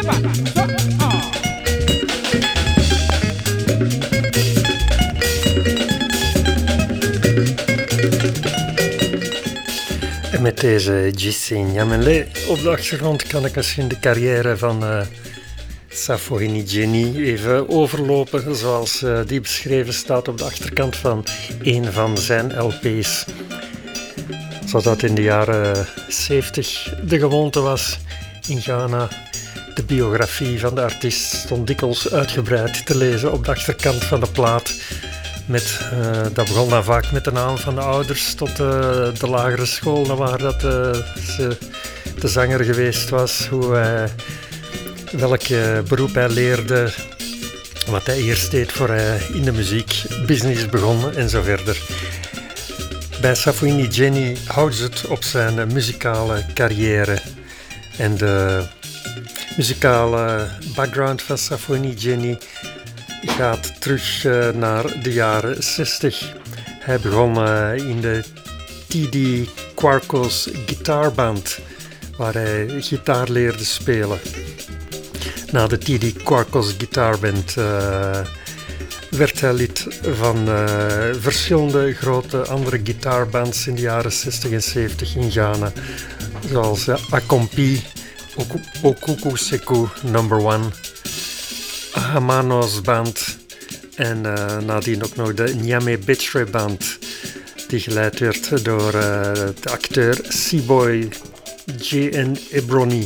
En met deze Gissi Nyamele op de achtergrond kan ik misschien de carrière van Safo Geni even overlopen, zoals die beschreven staat op de achterkant van een van zijn LP's. Zoals dat in de jaren 70 de gewoonte was in Ghana. De biografie van de artiest stond dikwijls uitgebreid te lezen op de achterkant van de plaat. Dat begon dan vaak met de naam van de ouders tot de lagere school, waar dat ze de zanger geweest was, welk beroep hij leerde, wat hij eerst deed voor hij in de muziekbusiness begon en zo verder. Bij Safo Geni houdt ze het op zijn muzikale carrière. En de muzikale background van Safo Geni gaat terug naar de jaren 60. Hij begon in de TD Quarkos gitaarband, waar hij gitaar leerde spelen. Na de TD Quarkos gitaarband werd hij lid van verschillende grote andere gitaarbands in de jaren 60 en 70 in Ghana, zoals Akompi, Okuku Seku No. 1, Ahamanos band en nadien ook nog de Nyame Betre band, die geleid werd door de acteur Seaboy J.N. Ebroni.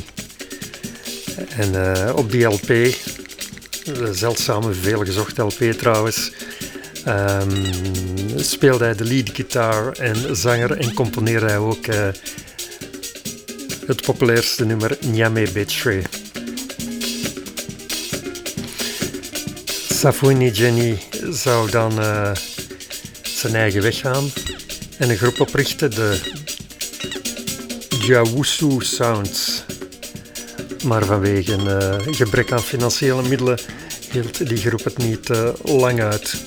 En op die LP, de zeldzame veelgezochte LP trouwens, speelde hij de leadgitaar en zanger en componeerde hij ook het populairste nummer Nyame Betre. Safo Geni zou dan zijn eigen weg gaan en een groep oprichten, de Jawusu Sounds. Maar vanwege een gebrek aan financiële middelen hield die groep het niet lang uit.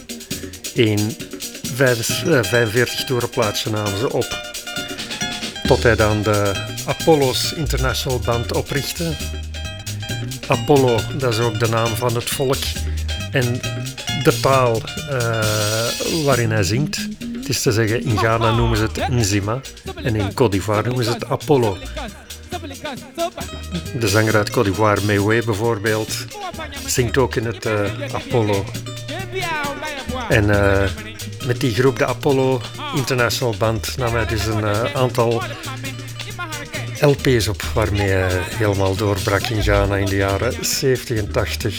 45 toerenplaatsje namen ze op. Tot hij dan de Apollo's International Band oprichtte. Apollo, dat is ook de naam van het volk en de taal waarin hij zingt. Het is te zeggen, in Ghana noemen ze het Nzima en in Côte d'Ivoire noemen ze het Apollo. De zanger uit Côte d'Ivoire, Mewe bijvoorbeeld, zingt ook in het Apollo. En met die groep, de Apollo International Band, nam hij dus een aantal LP's op waarmee hij helemaal doorbrak in Ghana in de jaren 70 en 80.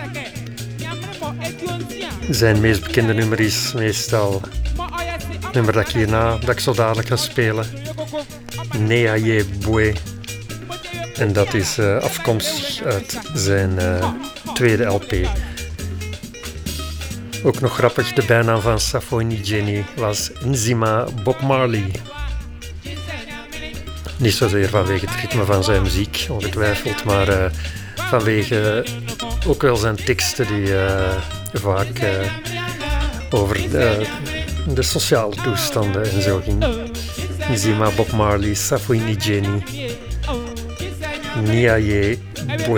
Zijn meest bekende nummer is meestal het nummer dat ik zo dadelijk ga spelen, Neaye Boué. En dat is afkomstig uit zijn tweede LP. Ook nog grappig, de bijnaam van Safo Geni was Nzima Bob Marley. Niet zozeer vanwege het ritme van zijn muziek, ongetwijfeld, maar vanwege ook wel zijn teksten die vaak over de sociale toestanden en zo ging. Nzima Bob Marley, Safo Geni, Niaye Boué.